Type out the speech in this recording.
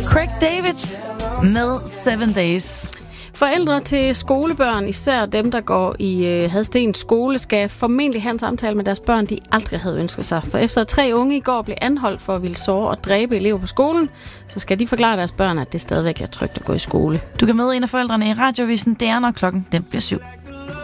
Craig David med 7 Days. Forældre til skolebørn, især dem, der går i Hadstens skole, skal formentlig have en samtale med deres børn, de aldrig havde ønsket sig. For efter 3 unge i går blev anholdt for at ville såre og dræbe elever på skolen, så skal de forklare deres børn, at det stadigvæk er trygt at gå i skole. Du kan møde en af forældrene i Radioavisen, det er når klokken den bliver 7.